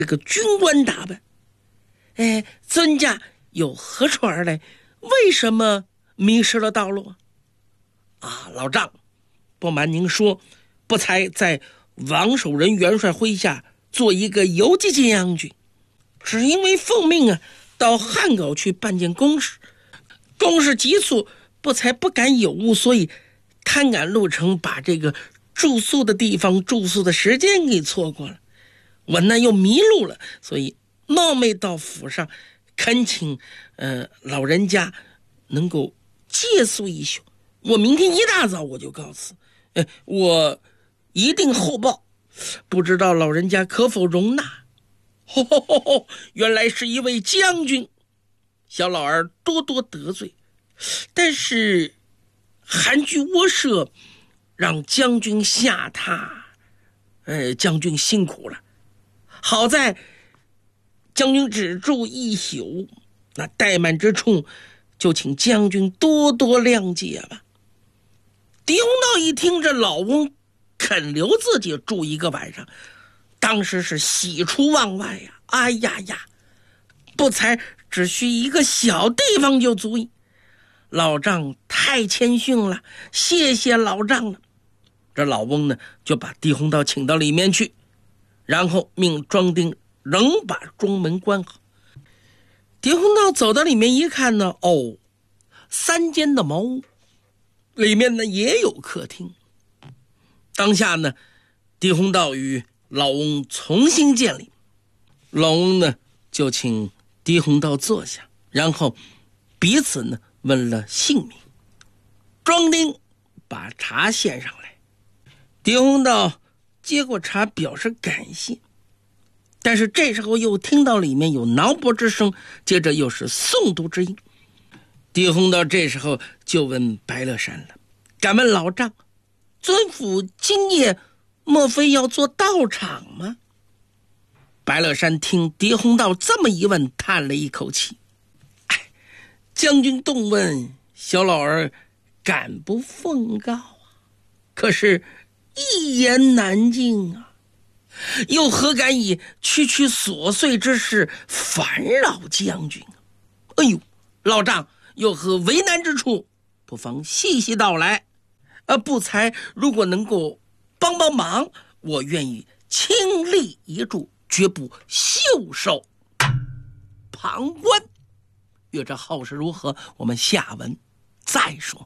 这个军官打扮。尊驾有何处而来？为什么迷失了道路老丈，不瞒您说，不才在王守仁元帅麾下做一个游击将军，只因为奉命到汉口去办件公事，公事急促，不才不敢有误，所以贪赶路程，把这个住宿的地方、住宿的时间给错过了。我呢又迷路了，所以冒昧到府上，恳请老人家能够借宿一宿。我明天一大早我就告辞，我一定厚报，不知道老人家可否容纳？原来是一位将军，小老儿多多得罪，但是韩居窝舍，让将军下榻，将军辛苦了。好在将军只住一宿，那怠慢之处，就请将军多多谅解吧。狄洪道一听这老翁肯留自己住一个晚上，当时是喜出望外呀！哎呀呀，不才只需一个小地方就足矣。老丈太谦逊了，谢谢老丈了。这老翁呢，就把狄洪道请到里面去，然后命庄丁仍把庄门关好。狄洪道走到里面一看呢，三间的茅屋，里面呢也有客厅。当下呢，狄洪道与老翁重新见礼，老翁呢就请狄洪道坐下，然后彼此呢问了姓名。庄丁把茶献上来，狄洪道接过茶表示感谢，但是这时候又听到里面有挠脖之声，接着又是诵读之音。狄洪道这时候就问白乐山了，敢问老丈，尊府今夜莫非要做道场吗？白乐山听狄洪道这么一问，叹了一口气，将军动问，小老儿敢不奉告可是一言难尽又何敢以区区琐碎之事烦扰将军老丈有何为难之处，不妨细细道来。不才如果能够帮忙，我愿意倾力一助，绝不袖手旁观。月这后事如何，我们下文再说。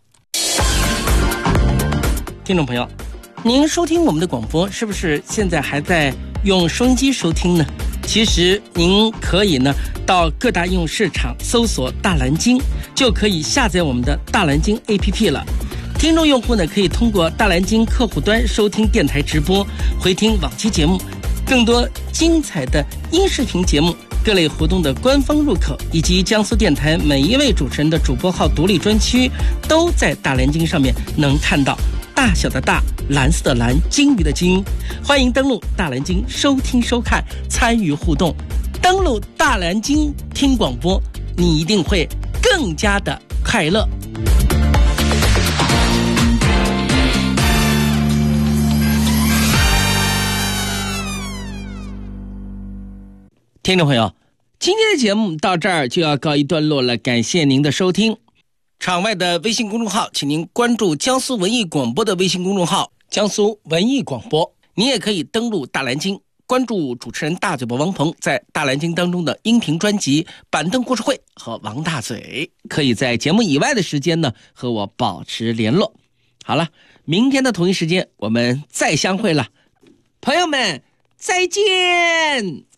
听众朋友，您收听我们的广播，是不是现在还在用收音机收听呢？其实您可以呢到各大应用市场搜索大蓝鲸，就可以下载我们的大蓝鲸 APP 了。听众用户呢可以通过大蓝鲸客户端收听电台直播，回听往期节目，更多精彩的音视频节目，各类活动的官方入口，以及江苏电台每一位主持人的主播号独立专区，都在大蓝鲸上面能看到。大小的大，蓝色的蓝，鲸鱼的鲸。欢迎登录大蓝鲸收听收看，参与互动。登录大蓝鲸听广播，你一定会更加的快乐。听众朋友，今天的节目到这儿就要告一段落了，感谢您的收听。场外的微信公众号，请您关注江苏文艺广播的微信公众号江苏文艺广播。你也可以登录大蓝鲸，关注主持人大嘴巴王鹏在大蓝鲸当中的音频专辑板凳故事会和王大嘴，可以在节目以外的时间呢和我保持联络。好了，明天的同一时间我们再相会了，朋友们再见。